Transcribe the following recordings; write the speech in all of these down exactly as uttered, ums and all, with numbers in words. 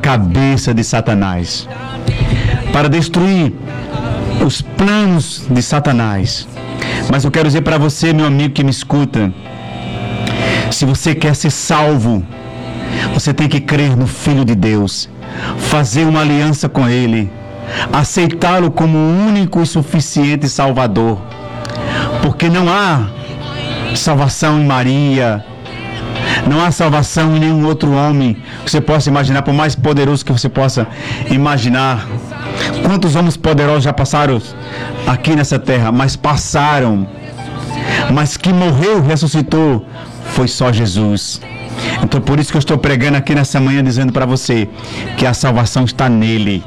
cabeça de Satanás, para destruir os planos de Satanás. Mas eu quero dizer para você, meu amigo que me escuta, se você quer ser salvo, você tem que crer no Filho de Deus, fazer uma aliança com Ele, aceitá-lo como o único e suficiente Salvador, porque não há salvação em Maria, não há salvação em nenhum outro homem que você possa imaginar, por mais poderoso que você possa imaginar. Quantos homens poderosos já passaram aqui nessa terra, mas passaram, mas que morreu e ressuscitou foi só Jesus. Então por isso que eu estou pregando aqui nessa manhã, dizendo para você que a salvação está nele.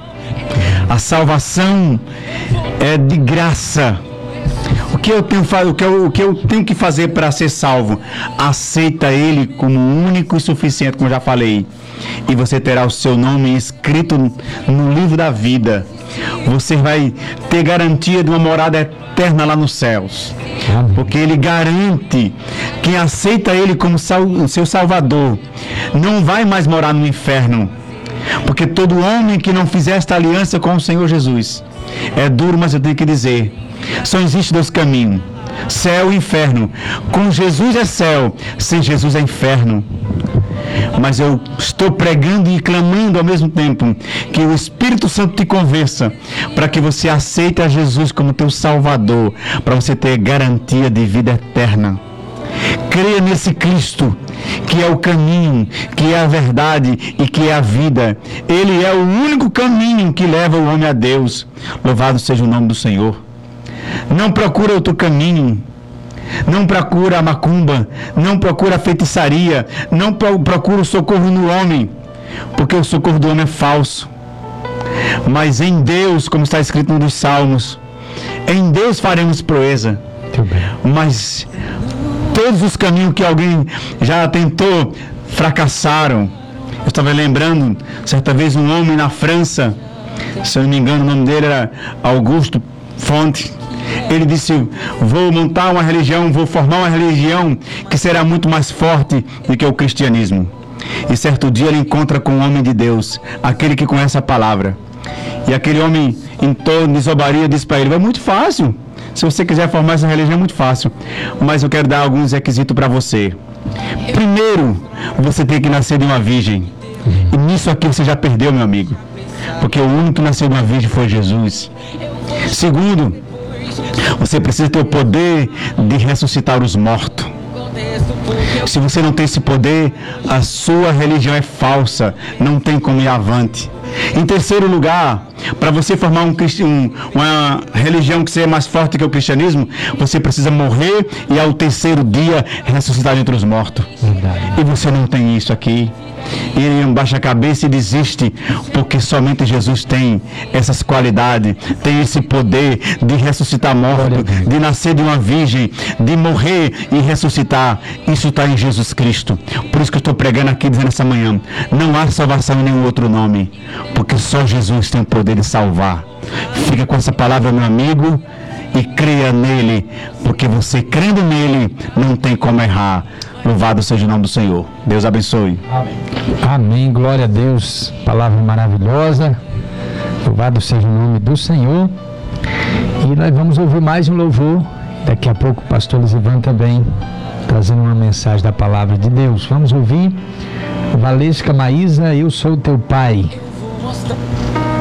A salvação é de graça. O que eu tenho, o que eu, o que eu tenho que fazer para ser salvo? Aceita Ele como único e suficiente, como eu já falei, e você terá o seu nome escrito no livro da vida. Você vai ter garantia de uma morada eterna lá nos céus. Amém. Porque Ele garante, quem aceita Ele como sal, seu Salvador não vai mais morar no inferno. Porque todo homem que não fizer esta aliança com o Senhor Jesus, é duro, mas eu tenho que dizer, só existe dois caminhos, céu e inferno. Com Jesus é céu, sem Jesus é inferno. Mas eu estou pregando e clamando ao mesmo tempo que o Espírito Santo te convença para que você aceite a Jesus como teu Salvador, para você ter garantia de vida eterna. Creia nesse Cristo, que é o caminho, que é a verdade e que é a vida. Ele é o único caminho que leva o homem a Deus. Louvado seja o nome do Senhor. Não procura outro caminho. Não procura a macumba, não procura a feitiçaria, não procura o socorro no homem, porque o socorro do homem é falso. Mas em Deus, como está escrito nos Salmos, em Deus faremos proeza. Mas todos os caminhos que alguém já tentou fracassaram. Eu estava lembrando, certa vez, um homem na França, se eu não me engano, o nome dele era Augusto Fonte. Ele disse: vou montar uma religião, vou formar uma religião que será muito mais forte do que o cristianismo. E certo dia ele encontra com um homem de Deus, aquele que conhece a palavra. E aquele homem, em torno de zombaria, disse para ele: é muito fácil, se você quiser formar essa religião é muito fácil, mas eu quero dar alguns requisitos para você. Primeiro, você tem que nascer de uma virgem. E nisso aqui você já perdeu, meu amigo, porque o único que nasceu de uma virgem foi Jesus. Segundo, você precisa ter o poder de ressuscitar os mortos. Se você não tem esse poder, a sua religião é falsa, não tem como ir avante. Em terceiro lugar, para você formar um, um, uma religião que seja mais forte que o cristianismo, você precisa morrer e ao terceiro dia ressuscitar entre os mortos. Verdade. E você não tem isso aqui. E ele não baixa a cabeça e desiste, porque somente Jesus tem essas qualidades, tem esse poder de ressuscitar morto, de nascer de uma virgem, de morrer e ressuscitar. Isso está em Jesus Cristo. Por isso que eu estou pregando aqui, dizendo essa manhã, não há salvação em nenhum outro nome, porque só Jesus tem o poder de salvar. Fica com essa palavra, meu amigo, e creia nele, porque você crendo nele não tem como errar. Louvado seja o nome do Senhor. Deus abençoe. Amém. Amém. Glória a Deus. Palavra maravilhosa. Louvado seja o nome do Senhor. E nós vamos ouvir mais um louvor. Daqui a pouco o pastor Lisivan também trazendo uma mensagem da palavra de Deus. Vamos ouvir Valesca Maísa, Eu Sou Teu Pai.